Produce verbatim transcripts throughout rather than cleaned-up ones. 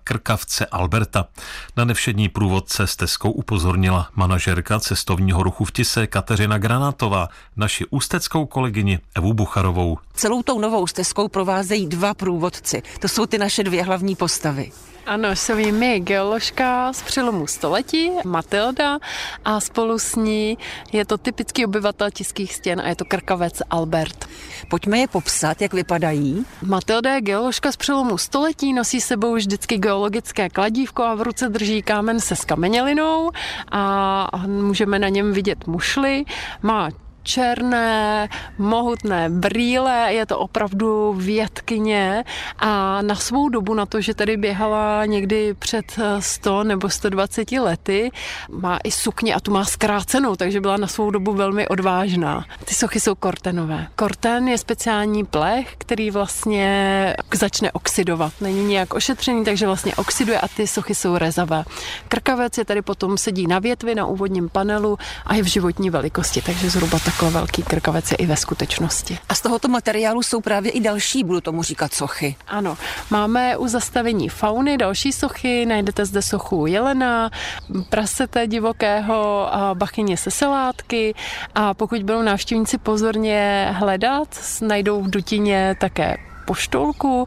krkavce Alberta. Na nevšední průvodce stezkou upozornila manažerka cestovního ruchu v Tise Kateřina Granátová, naši ústeckou kolegyni Evu Bucharovou. Celou tou novou stezkou provázejí dva průvodci. To jsou ty naše dvě hlavní postavy. Ano, jsou jimi geoložka z přelomu století, Matilda, a spolu s ní je to typický obyvatel Tiských stěn a je to krkavec Albert. Pojďme je popsat, jak vypadají. Matilda je geoložka z přelomu století, nosí sebou vždycky geologické kladívko a v ruce drží kámen se skamenělinou a můžeme na něm vidět mušly. Má černé, mohutné brýle, je to opravdu vědkyně a na svou dobu, na to, že tady běhala někdy před sto nebo sto dvacet lety, má i sukně a tu má zkrácenou, takže byla na svou dobu velmi odvážná. Ty sochy jsou kortenové. Korten je speciální plech, který vlastně začne oxidovat. Není nějak ošetřený, takže vlastně oxiduje a ty sochy jsou rezavé. Krkavec je tady potom sedí na větvi, na úvodním panelu a je v životní velikosti, takže zhruba tak Takový velký krkavec je i ve skutečnosti. A z tohoto materiálu jsou právě i další, budu tomu říkat, sochy. Ano, máme u zastavení fauny další sochy, najdete zde sochu jelena, prasete divokého a bachyně seselátky a pokud budou návštěvníci pozorně hledat, najdou v dutině také poštolku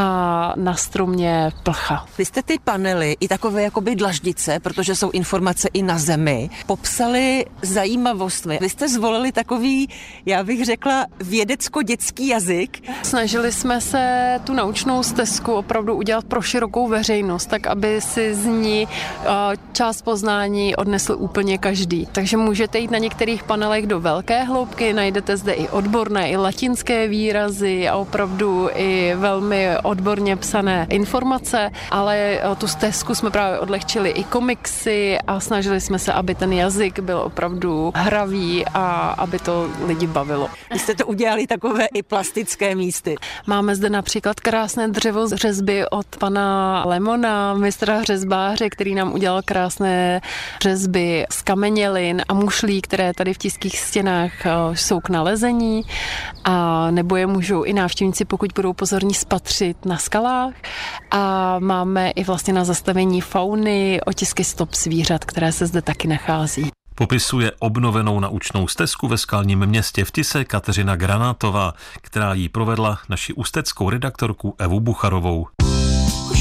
a na stromě plcha. Vy jste ty panely i takové jakoby dlaždice, protože jsou informace i na zemi, popsali zajímavostmi. Vy jste zvolili takový, já bych řekla, vědecko-dětský jazyk. Snažili jsme se tu naučnou stezku opravdu udělat pro širokou veřejnost, tak aby si z ní část poznání odnesl úplně každý. Takže můžete jít na některých panelech do velké hloubky, najdete zde i odborné, i latinské výrazy a opravdu i velmi odborně psané informace, ale tu stezku jsme právě odlehčili i komiksy a snažili jsme se, aby ten jazyk byl opravdu hravý a aby to lidi bavilo. Vy jste to udělali takové i plastické místy. Máme zde například krásné dřevo z řezby od pana Lemona, mistra řezbáře, který nám udělal krásné řezby z kamenělin a mušlí, které tady v Tiských stěnách jsou k nalezení a nebo je můžou i návštěvníci, pokud budou pozorní, spatřit na skalách a máme i vlastně na zastavení fauny otisky stop zvířat, které se zde taky nachází. Popisuje obnovenou naučnou stezku ve Skalním Městě v Tise Kateřina Granátová, která jí provedla naši ústeckou redaktorku Evu Bucharovou.